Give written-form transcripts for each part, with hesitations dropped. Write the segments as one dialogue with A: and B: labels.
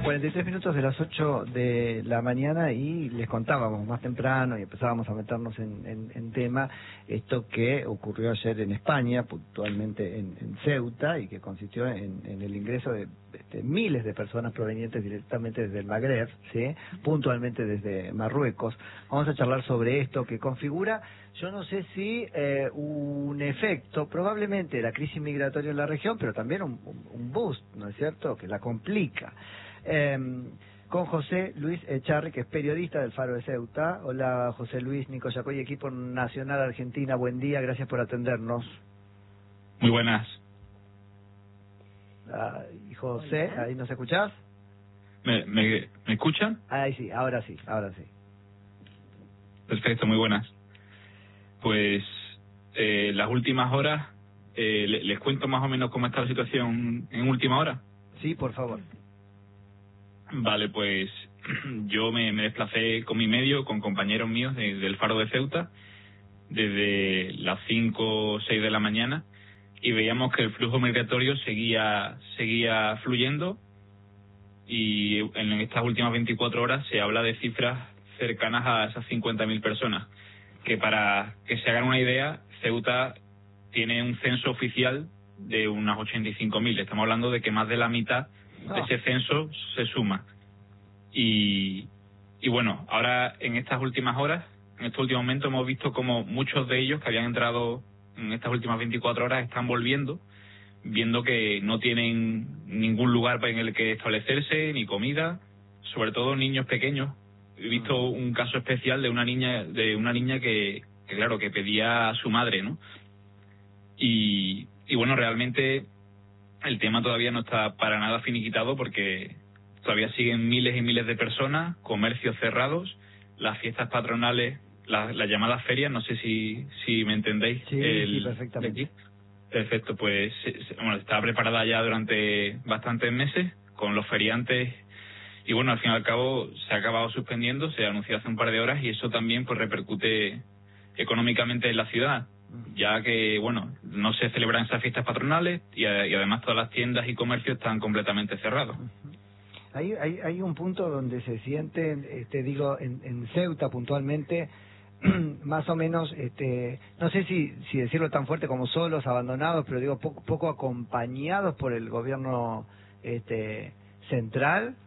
A: 43 minutos de las 8 de la mañana y les contábamos más temprano y empezábamos a meternos en tema esto que ocurrió ayer en España, puntualmente en Ceuta, y que consistió en el ingreso de miles de personas provenientes directamente desde el Magreb, ¿sí? Puntualmente desde Marruecos. Vamos a charlar sobre esto que configura, yo no sé si un efecto, probablemente la crisis migratoria en la región, pero también un boost, ¿no es cierto?, que la complica. Con José Luis Echarri, que es periodista del Faro de Ceuta. Hola, José Luis, Nico Yacoy, equipo nacional Argentina, buen día, gracias por atendernos.
B: Muy buenas.
A: Y José, ¿ahí nos escuchás?
B: ¿Me escuchan?
A: Ahí sí, ahora sí, ahora sí.
B: Perfecto, muy buenas. Pues las últimas horas, les cuento más o menos cómo está la situación en última hora.
A: Sí, por favor.
B: Vale, pues yo me desplacé con mi medio, con compañeros míos del Faro de Ceuta, desde las 5 o 6 de la mañana, y veíamos que el flujo migratorio seguía fluyendo, y en estas últimas 24 horas se habla de cifras cercanas a esas 50.000 personas, que para que se hagan una idea, Ceuta tiene un censo oficial de unas 85.000. Estamos hablando de que más de la mitad de ese censo se suma. Y bueno, ahora en estas últimas horas, en estos últimos momentos, hemos visto como muchos de ellos que habían entrado en estas últimas 24 horas están volviendo, viendo que no tienen ningún lugar en el que establecerse, ni comida, sobre todo niños pequeños. He visto un caso especial de una niña que claro, que pedía a su madre, ¿no? Y bueno, realmente el tema todavía no está para nada finiquitado, porque todavía siguen miles y miles de personas, comercios cerrados, las fiestas patronales, las llamadas ferias, no sé si me entendéis.
A: Sí, perfectamente.
B: Perfecto, pues bueno, está preparada ya durante bastantes meses con los feriantes, y bueno, al fin y al cabo se ha acabado suspendiendo, se anunció hace un par de horas, y eso también pues repercute económicamente en la ciudad, ya que bueno, no se celebran esas fiestas patronales y además todas las tiendas y comercios están completamente cerrados.
A: Hay un punto donde se sienten, en Ceuta puntualmente, más o menos, no sé si decirlo tan fuerte como solos, abandonados, pero digo poco acompañados por el gobierno central.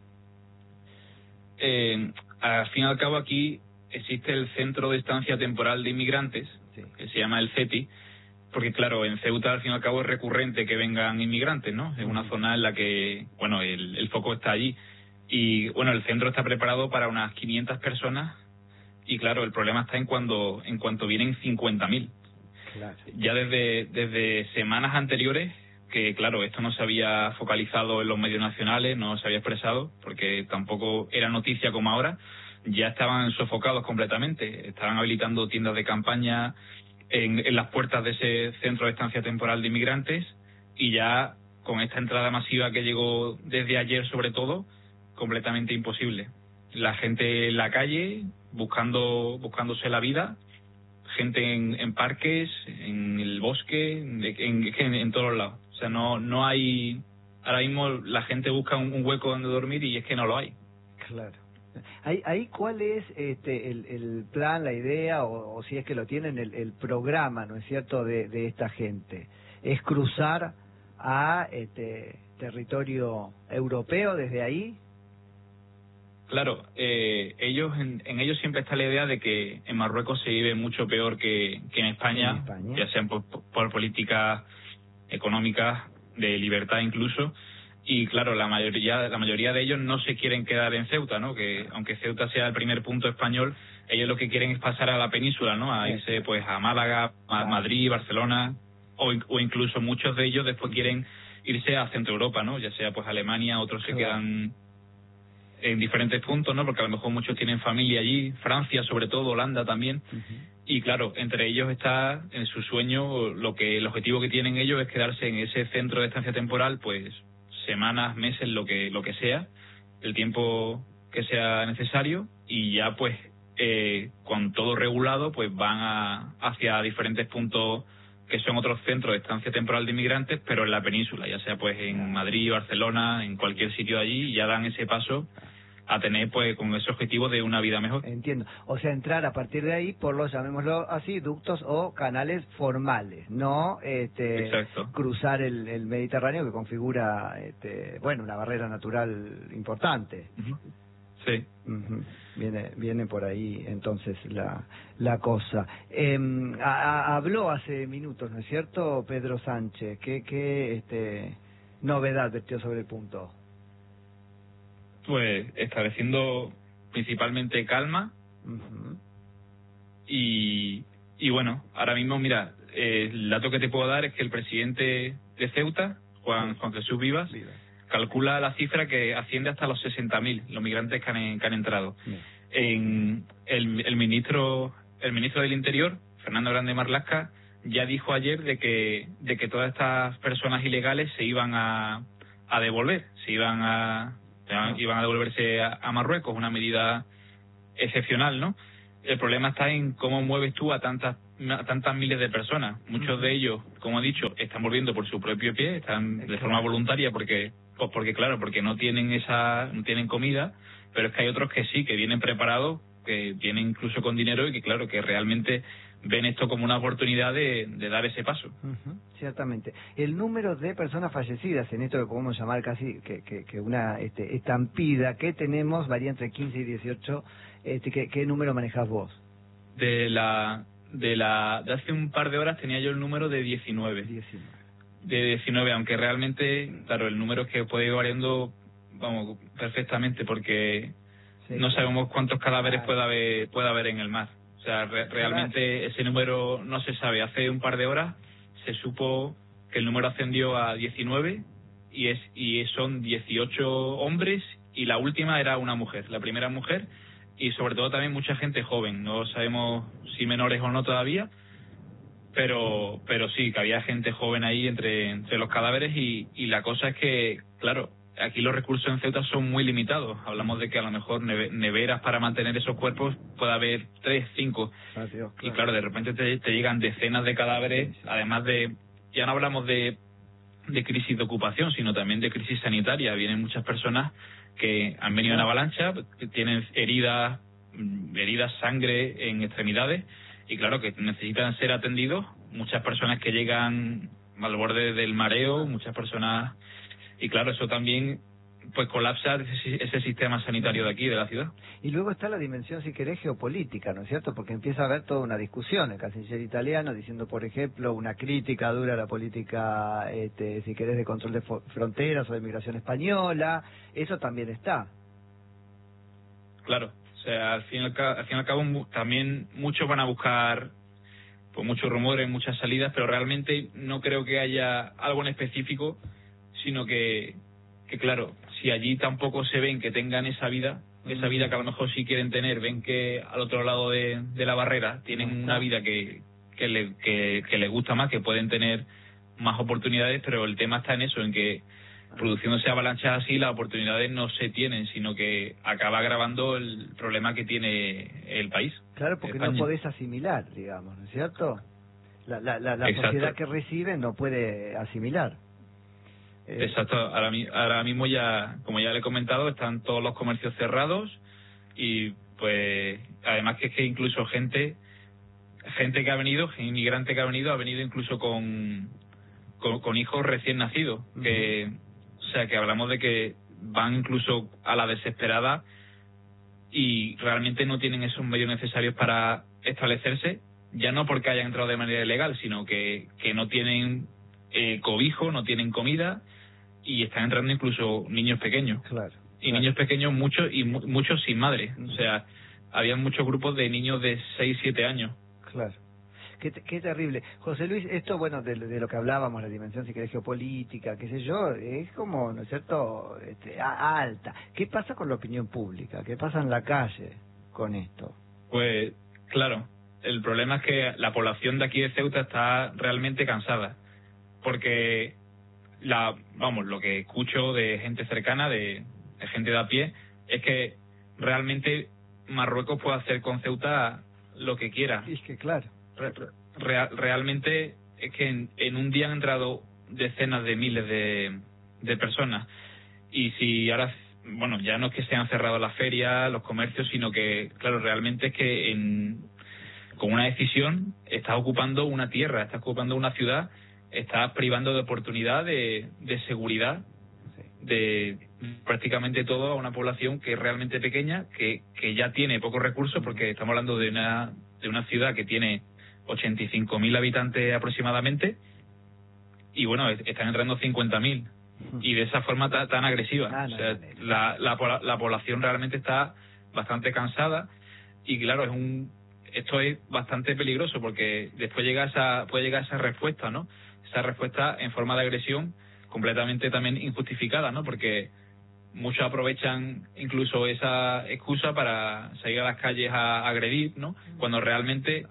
B: Al fin y al cabo aquí existe el Centro de Estancia Temporal de Inmigrantes, sí, que se llama el CETI, porque claro, en Ceuta al fin y al cabo es recurrente que vengan inmigrantes, ¿no? Es una zona en la que, bueno, el foco está allí. Y bueno, el centro está preparado para unas 500 personas, y claro, el problema está en cuanto vienen 50.000.
A: Claro.
B: Ya desde semanas anteriores, que claro, esto no se había focalizado en los medios nacionales, no se había expresado, porque tampoco era noticia como ahora, ya estaban sofocados completamente, estaban habilitando tiendas de campaña en las puertas de ese centro de estancia temporal de inmigrantes, y ya con esta entrada masiva que llegó desde ayer sobre todo, completamente imposible. La gente en la calle buscándose la vida, gente en parques, en el bosque, en todos lados. O sea, no hay, ahora mismo la gente busca un hueco donde dormir y es que no lo hay.
A: Claro. Ahí ¿cuál es el plan, la idea, o si es que lo tienen, el programa, ¿no es cierto?, de esta gente? ¿Es cruzar a territorio europeo desde ahí?
B: Claro, en ellos siempre está la idea de que en Marruecos se vive mucho peor que en España, ya sean por políticas económicas, de libertad incluso. Y claro, la mayoría de ellos no se quieren quedar en Ceuta, ¿no? Que aunque Ceuta sea el primer punto español, ellos lo que quieren es pasar a la península, ¿no? A irse pues a Málaga, a Madrid, Barcelona, o incluso muchos de ellos después quieren irse a Centro Europa, ¿no? Ya sea pues Alemania, otros se quedan en diferentes puntos, ¿no? Porque a lo mejor muchos tienen familia allí, Francia sobre todo, Holanda también. Y claro, entre ellos está en su sueño, el objetivo que tienen ellos es quedarse en ese centro de estancia temporal, pues semanas, meses, lo que sea, el tiempo que sea necesario, y ya pues con todo regulado pues van hacia diferentes puntos que son otros centros de estancia temporal de inmigrantes, pero en la península, ya sea pues en Madrid, Barcelona, en cualquier sitio de allí, ya dan ese paso a tener pues con ese objetivo de una vida mejor.
A: Entiendo. O sea, entrar a partir de ahí por los, llamémoslo así, ductos o canales formales, no
B: Exacto.
A: cruzar el Mediterráneo, que configura bueno, una barrera natural importante.
B: Sí.
A: Viene por ahí entonces la cosa. Habló hace minutos, ¿no es cierto, Pedro Sánchez? ¿Qué novedad vertió sobre el punto?
B: Pues estableciendo principalmente calma y bueno, ahora mismo, mira, el dato que te puedo dar es que el presidente de Ceuta, Juan Jesús Vivas, calcula la cifra que asciende hasta los 60.000 los migrantes que han entrado. El ministro del Interior, Fernando Grande Marlaska, ya dijo ayer de que todas estas personas ilegales se iban a devolver, iban a devolverse a Marruecos, una medida excepcional, ¿no? El problema está en cómo mueves tú a tantas miles de personas. Muchos de ellos, como he dicho, están volviendo por su propio pie, están de forma voluntaria porque no tienen comida, pero es que hay otros que sí, que vienen preparados, que vienen incluso con dinero y que claro, que realmente ven esto como una oportunidad de dar ese paso.
A: Ciertamente. El número de personas fallecidas en esto que podemos llamar casi que una estampida que tenemos varía entre 15 y 18. ¿Qué número manejás vos?
B: De hace un par de horas tenía yo el número de 19. De 19, aunque realmente, claro, el número es que puede ir variando, vamos, perfectamente, porque no sabemos cuántos cadáveres puede haber en el mar. O sea, realmente ese número no se sabe. Hace un par de horas se supo que el número ascendió a 19 y son 18 hombres y la última era una mujer, la primera mujer, y sobre todo también mucha gente joven. No sabemos si menores o no todavía, pero sí, que había gente joven ahí entre los cadáveres y la cosa es que, claro, aquí los recursos en Ceuta son muy limitados. Hablamos de que a lo mejor neveras para mantener esos cuerpos puede haber 3, 5. Y claro, de repente te llegan decenas de cadáveres, además de, ya no hablamos de crisis de ocupación, sino también de crisis sanitaria. Vienen muchas personas que han venido en avalancha, que tienen heridas, sangre en extremidades, y claro, que necesitan ser atendidos. Muchas personas que llegan al borde del mareo, muchas personas, y claro, eso también pues colapsa ese sistema sanitario de aquí, de la ciudad.
A: Y luego está la dimensión, si querés, geopolítica, ¿no es cierto? Porque empieza a haber toda una discusión, el canciller italiano diciendo, por ejemplo, una crítica dura a la política, si querés, de control de fronteras o de migración española. Eso también está.
B: Claro, o sea, al fin y al cabo también muchos van a buscar pues muchos rumores, muchas salidas, pero realmente no creo que haya algo en específico, sino que claro, si allí tampoco se ven que tengan esa vida que a lo mejor sí quieren tener, ven que al otro lado de la barrera tienen una vida que les gusta más, que pueden tener más oportunidades, pero el tema está en eso, en que produciéndose avalanchas así, las oportunidades no se tienen, sino que acaba agravando el problema que tiene el país.
A: Claro, porque España. No podés asimilar, digamos, ¿no es cierto? La sociedad que recibe no puede asimilar.
B: Exacto, ahora mismo ya, como ya le he comentado, están todos los comercios cerrados y pues además que es que incluso gente que ha venido, inmigrante que ha venido incluso con hijos recién nacidos, que o sea que hablamos de que van incluso a la desesperada y realmente no tienen esos medios necesarios para establecerse, ya no porque hayan entrado de manera ilegal, sino que no tienen cobijo, no tienen comida y están entrando incluso niños pequeños.
A: Claro.
B: Niños pequeños muchos sin madre. O sea, había muchos grupos de niños de 6, 7 años.
A: Claro. Qué terrible. José Luis, esto, bueno, de lo que hablábamos, la dimensión, si querés, geopolítica, qué sé yo, es como, ¿no es cierto?, alta. ¿Qué pasa con la opinión pública? ¿Qué pasa en la calle con esto?
B: Pues, claro, el problema es que la población de aquí de Ceuta está realmente cansada, porque lo que escucho de gente cercana, de gente de a pie, es que realmente Marruecos puede hacer con Ceuta lo que quiera.
A: Es que claro.
B: Realmente es que en un día han entrado decenas de miles de personas. Y si ahora, bueno, ya no es que se han cerrado las ferias, los comercios, sino que, claro, realmente es que con una decisión estás ocupando una tierra, estás ocupando una ciudad, estás privando de oportunidad, de seguridad, de prácticamente todo a una población que es realmente pequeña, que ya tiene pocos recursos, porque estamos hablando de una ciudad que tiene 85.000 habitantes aproximadamente, y bueno, están entrando 50.000, y de esa forma tan agresiva. O sea, la población realmente está bastante cansada, y claro, esto es bastante peligroso, porque después puede llegar esa respuesta, ¿no? Esa respuesta en forma de agresión completamente también injustificada, ¿no? Porque muchos aprovechan incluso esa excusa para salir a las calles a agredir, ¿no? Cuando realmente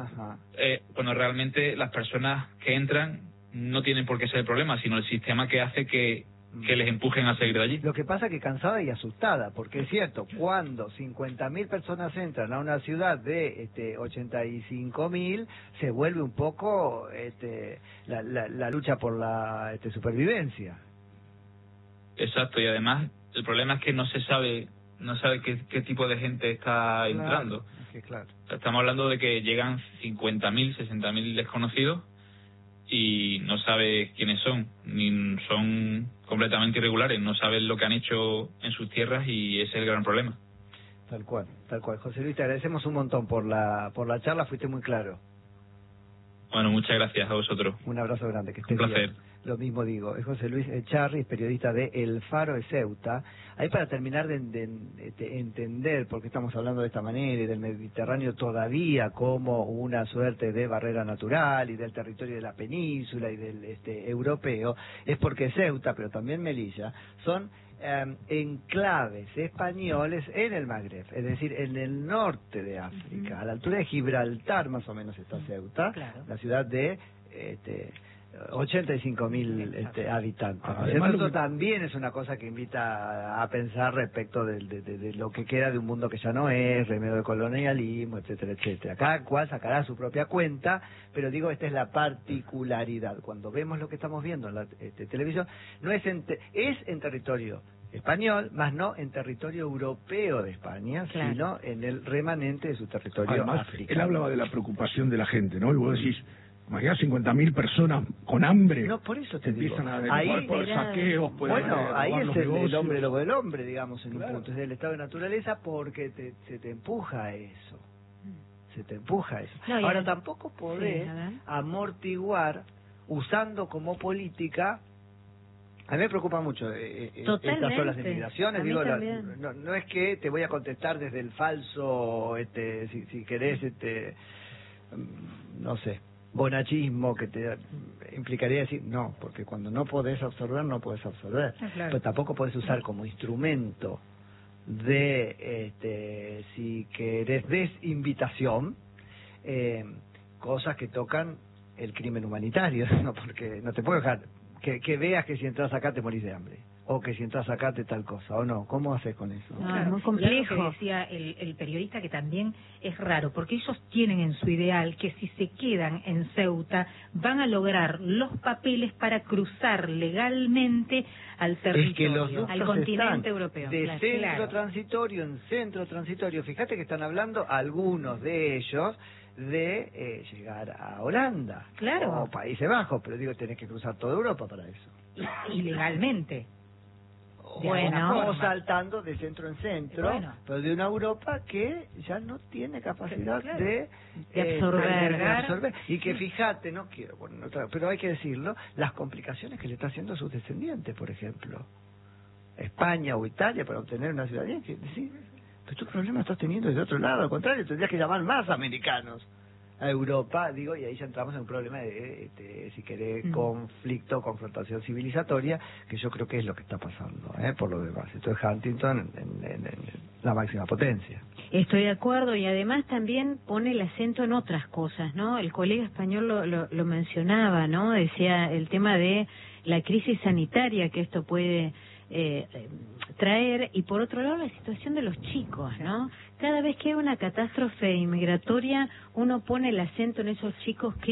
B: las personas que entran no tienen por qué ser el problema, sino el sistema que hace que les empujen a salir de allí.
A: Lo que pasa es que cansada y asustada, porque es cierto, cuando 50.000 personas entran a una ciudad de 85.000, se vuelve un poco la lucha por la supervivencia.
B: Exacto, y además el problema es que no sabe qué tipo de gente está entrando.
A: Claro.
B: Estamos hablando de que llegan 50.000, 60.000 desconocidos y no sabe quiénes son, ni son completamente irregulares, no saben lo que han hecho en sus tierras, y ese es el gran problema.
A: Tal cual. José Luis, te agradecemos un montón por la charla, fuiste muy claro.
B: Bueno, muchas gracias a vosotros.
A: Un abrazo grande, que estés
B: un placer.
A: bien. Lo mismo digo, es José Luis Echarri, periodista de El Faro de Ceuta. Ahí para terminar de entender por qué estamos hablando de esta manera y del Mediterráneo todavía como una suerte de barrera natural y del territorio de la península y del europeo, es porque Ceuta, pero también Melilla, son enclaves españoles en el Magreb, es decir, en el norte de África, a la altura de Gibraltar más o menos está Ceuta, la ciudad de 85.000 habitantes. Eso también es una cosa que invita a pensar respecto de lo que queda de un mundo que ya no es, remedio de colonialismo, etcétera, etcétera. Cada cual sacará su propia cuenta, pero digo, esta es la particularidad. Cuando vemos lo que estamos viendo en la televisión, no es en territorio español, más no en territorio europeo de España, sino en el remanente de su territorio africano.
C: Él hablaba de la preocupación de la gente, ¿no? Y vos decís, imagínate 50.000 personas con hambre.
A: No, por eso te digo.
C: Empiezan a ahí por saqueos.
A: Bueno, ahí es el hombre lobo del hombre, digamos, en un punto. Es el estado de naturaleza, porque se te empuja a eso. Se te empuja a eso. No, ahora, tampoco podés amortiguar usando como política. A mí me preocupa mucho estas son las inmigraciones. Digo, no es que te voy a contestar desde el falso, si querés, no sé, bonachismo, que te implicaría decir no, porque cuando no podés absorber, no podés absorber. Pero tampoco podés usar como instrumento de, si querés, desinvitación, cosas que tocan el crimen humanitario, ¿no? Porque no te puedo dejar que veas que si entras acá te morís de hambre, o que si entras acá te tal cosa, o no. ¿Cómo haces con eso?
D: No, es muy complejo. Lo que decía el periodista, que también es raro, porque ellos tienen en su ideal que si se quedan en Ceuta van a lograr los papeles para cruzar legalmente al territorio, al continente europeo.
A: De centro transitorio en centro transitorio. Fíjate que están hablando algunos de ellos de llegar a Holanda o Países Bajos, pero digo, tenés que cruzar toda Europa para eso.
D: Ilegalmente.
A: O saltando de centro en centro, pero de una Europa que ya no tiene capacidad de absorber. Y que fíjate, no quiero poner otra, pero hay que decirlo, las complicaciones que le está haciendo a sus descendientes, por ejemplo, España o Italia, para obtener una ciudadanía, que decir, pero tu problema estás teniendo desde otro lado, al contrario, tendrías que llamar más americanos a Europa, digo, y ahí ya entramos en un problema de, si querés, conflicto, confrontación civilizatoria, que yo creo que es lo que está pasando, por lo demás. Esto es Huntington en la máxima potencia.
E: Estoy de acuerdo, y además también pone el acento en otras cosas, ¿no? El colega español lo mencionaba, ¿no? Decía el tema de la crisis sanitaria que esto puede traer, y por otro lado la situación de los chicos, ¿no? Cada vez que hay una catástrofe inmigratoria, uno pone el acento en esos chicos que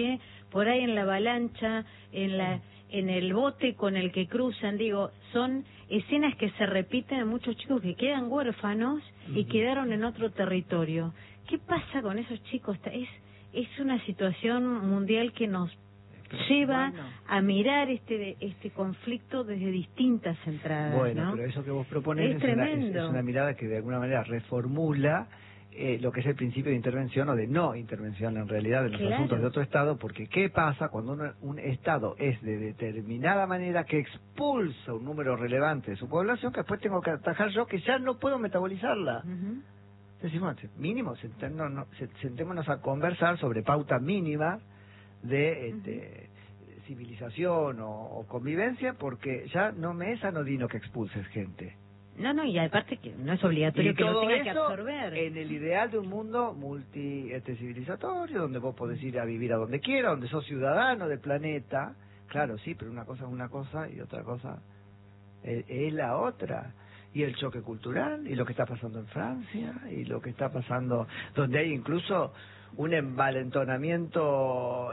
E: por ahí en la avalancha, en el bote con el que cruzan, digo, son escenas que se repiten en muchos chicos que quedan huérfanos y quedaron en otro territorio. ¿Qué pasa con esos chicos? Es una situación mundial que nos lleva a mirar este conflicto desde distintas entradas.
A: Bueno,
E: ¿no?
A: pero eso que vos propones
E: es
A: una mirada que de alguna manera reformula lo que es el principio de intervención o de no intervención en realidad en los asuntos de otro Estado, porque ¿qué pasa cuando un Estado es de determinada manera que expulsa un número relevante de su población que después tengo que atajar yo que ya no puedo metabolizarla? Decimos, mínimo, sentémonos a conversar sobre pautas mínimas de civilización o convivencia, porque ya no me es anodino que expulses gente.
E: No, y aparte que no es obligatorio que lo tenga que absorber.
A: En el ideal de un mundo civilizatorio, donde vos podés ir a vivir a donde quiera, donde sos ciudadano del planeta. Claro, sí, pero una cosa es una cosa y otra cosa es la otra. Y el choque cultural, y lo que está pasando en Francia, y lo que está pasando, donde hay incluso un envalentonamiento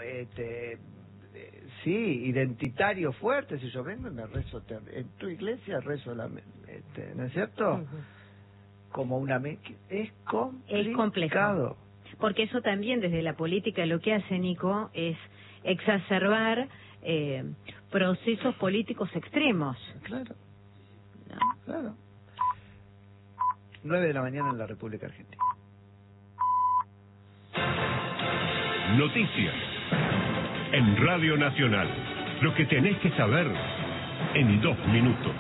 A: identitario fuerte. Si yo vengo y me rezo en tu iglesia, rezo ¿no es cierto? Como una es
E: complicado, porque eso también desde la política lo que hace, Nico, es exacerbar procesos políticos extremos.
A: Claro. Claro. 9 de la mañana en la República Argentina.
F: Noticias en Radio Nacional. Lo que tenés que saber en 2 minutos.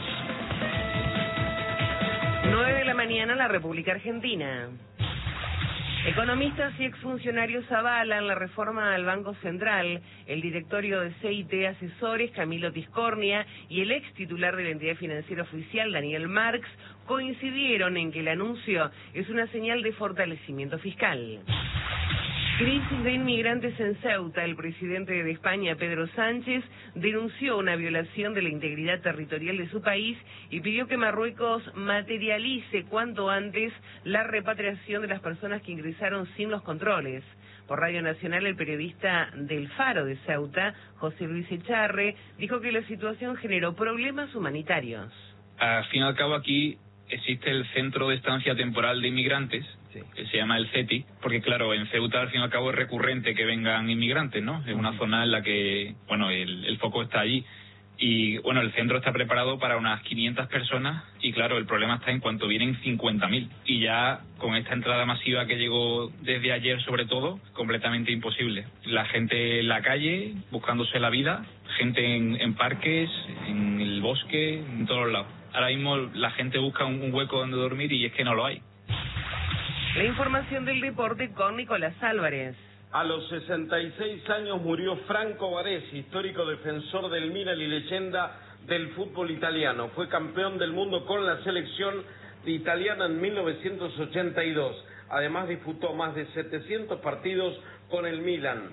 G: 9 de la mañana en la República Argentina. Economistas y exfuncionarios avalan la reforma al Banco Central. El directorio de CIT Asesores, Camilo Tiscornia, y el ex titular de la entidad financiera oficial, Daniel Marx, coincidieron en que el anuncio es una señal de fortalecimiento fiscal. Crisis de inmigrantes en Ceuta. El presidente de España, Pedro Sánchez, denunció una violación de la integridad territorial de su país y pidió que Marruecos materialice cuanto antes la repatriación de las personas que ingresaron sin los controles. Por Radio Nacional, el periodista del Faro de Ceuta, José Luis Echarre, dijo que la situación generó problemas humanitarios.
B: Al fin y al cabo, aquí existe el Centro de Estancia Temporal de Inmigrantes, que se llama el CETI, porque claro, en Ceuta al fin y al cabo es recurrente que vengan inmigrantes, ¿no? Es una zona en la que, bueno, el foco está allí. Y bueno, el centro está preparado para unas 500 personas y claro, el problema está en cuanto vienen 50.000. Y ya con esta entrada masiva que llegó desde ayer sobre todo, completamente imposible. La gente en la calle, buscándose la vida, gente en parques, en el bosque, en todos lados. Ahora mismo la gente busca un hueco donde dormir y es que no lo hay.
G: La información del deporte con Nicolás Álvarez.
H: A los 66 años murió Franco Baresi, histórico defensor del Milan y leyenda del fútbol italiano. Fue campeón del mundo con la selección italiana en 1982. Además disputó más de 700 partidos con el Milan.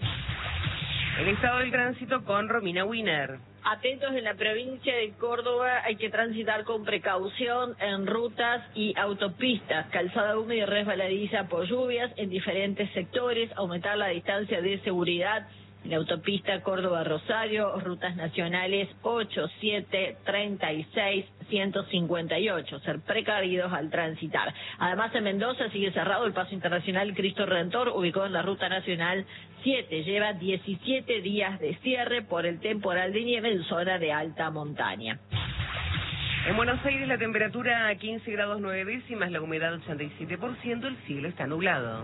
G: El estado del tránsito con Romina Wiener.
I: Atentos, en la provincia de Córdoba hay que transitar con precaución en rutas y autopistas, calzada húmeda y resbaladiza por lluvias en diferentes sectores, aumentar la distancia de seguridad en la autopista Córdoba-Rosario, rutas nacionales 8, 7, 36, 158, ser precavidos al transitar. Además, en Mendoza sigue cerrado el paso internacional Cristo Redentor, ubicado en la ruta nacional 7, lleva 17 días de cierre por el temporal de nieve en zona de alta montaña.
G: En Buenos Aires la temperatura a 15 grados 9 décimas, la humedad 87%, el cielo está nublado.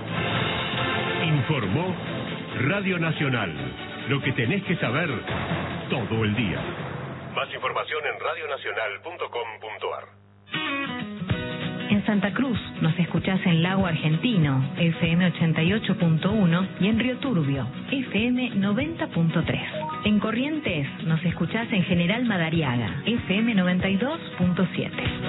F: Informó Radio Nacional. Lo que tenés que saber todo el día. Más información en radionacional.com.ar.
J: En Santa Cruz nos escuchás en Lago Argentino, FM 88.1, y en Río Turbio, FM 90.3. En Corrientes nos escuchás en General Madariaga, FM 92.7.